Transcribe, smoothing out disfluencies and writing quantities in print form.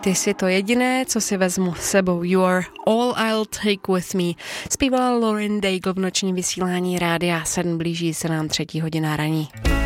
Ty jsi to jediné, co si vezmu s sebou. You are all I'll take with me. Zpívala Lauren Daigle v nočním vysílání Rádia 7, blíží se nám 3. hodina raní.